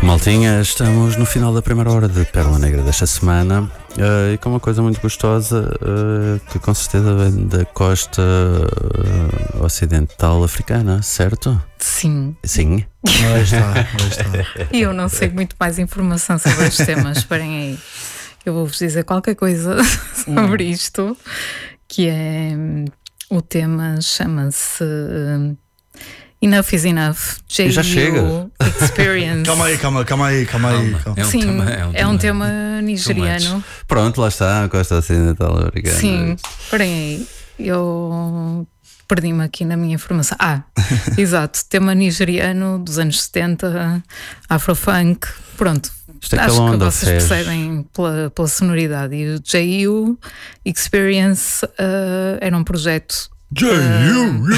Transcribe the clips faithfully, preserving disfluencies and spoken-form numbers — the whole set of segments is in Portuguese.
Maltinha, estamos no final da primeira hora de Pérola Negra desta semana uh, e com uma coisa muito gostosa uh, que com certeza vem da costa uh, ocidental africana, certo? Sim. Sim. Aí está, aí está. E eu não sei muito mais informação sobre este tema. Esperem aí. Eu vou-vos dizer qualquer coisa sobre isto, que é o tema chama-se uh, Enough is Enough. J U Já chega. Experience. Calma aí, calma, calma aí, calma aí. Calma. É um Sim, tema, é um é um tema, tema nigeriano. Pronto, lá está, a costa ocidental africana. Sim, esperem aí. Eu perdi-me aqui na minha informação. Ah, exato, tema nigeriano dos anos setenta, afrofunk, pronto. Isto é Acho aquela que onda vocês fez. percebem pela, pela sonoridade. E o J U Experience uh, era um projeto. J U, Uh,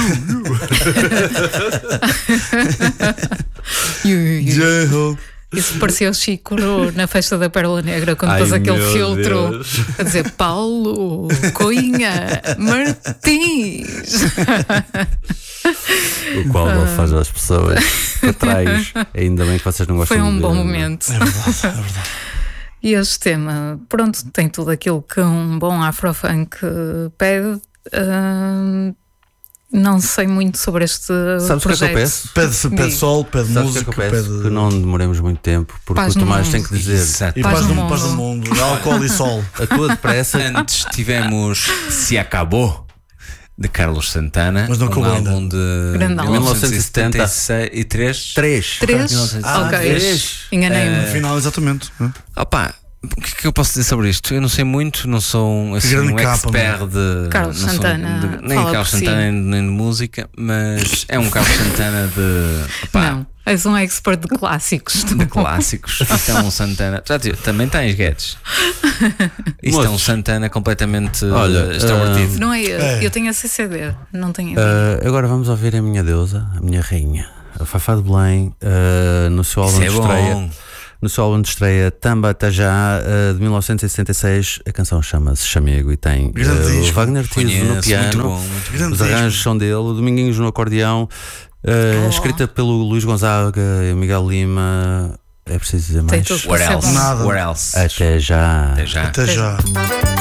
you, you. you, you, you. J U. Isso parecia o Chico no- na festa da Pérola Negra, quando Ai, pôs aquele meu filtro Deus. a dizer Paulo, Coinha, Martins. O qual ele faz às pessoas para trás. Ainda bem que vocês não gostam Foi um de bom ver, não é? momento. É verdade, é verdade. E este tema, pronto, tem tudo aquilo que um bom afrofunk eh, pede. Ah, não sei muito sobre este Sabes o que é que eu projeto. peço? Pede, pede Digo. sol, pede Sabes o que é que música, eu peço? pede. Que não demoremos muito tempo, porque Paz o no Tomás mundo. tem que dizer Exato. E Paz paz no do, paz do mundo. mundo, álcool e sol. a tua depressa. Antes tivemos Se Acabou, de Carlos Santana, Mas não um acabou ainda. álbum de Grande álbum. mil novecentos e setenta e três. Três. Três? Ah, ok. três. Enganei-me. Eh, Afinal, exatamente. Opa, o que é que eu posso dizer sobre isto? Eu não sei muito, não sou um, assim, grande um capa, expert de Carlos não sou Santana de- nem fala Carlos por si. Santana nem, nem de música, mas é um Carlos Santana de, opá, Não, és um expert de clássicos. de clássicos. Isto é um Santana. Já tive, também tens Guedes. Isto é um Moços. Santana completamente Olha, eh, extrovertido. Não é eu, É. eu tenho a C C D, não tenho a minha. Uh, agora vamos ouvir a minha deusa, a minha rainha, a Fafá de Belém, uh, no seu álbum Isso é de estreia. bom. No seu álbum de estreia Tamba Tajá, uh, de mil novecentos e setenta e seis, a canção chama-se Chamego e tem Grande uh, o disco. Wagner Tiso Conheço, no muito piano, bom, muito bom. Grande os arranjos disco. são dele, o Dominguinhos no acordeão, uh, Oh. escrita pelo Luís Gonzaga e o Miguel Lima. É preciso dizer Tem mais? tudo. Where Isso é else? bom. Nada. Where else? Até já. Até já. Até já.